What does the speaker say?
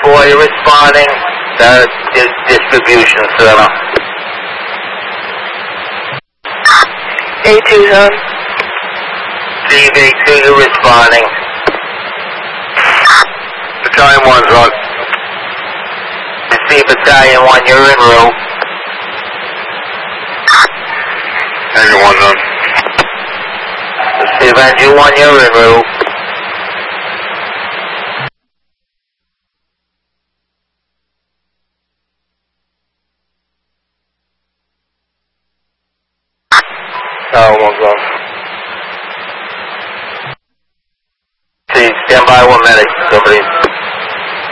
boy responding. Distribution center. A2 zone. Steve A2, you're responding. Battalion 1's on. Steve Battalion 1, you're en route. Engine 1's on. Steve Engine 1, you're en route. Tower 1's on. Steve, stand by 1 minute. Somebody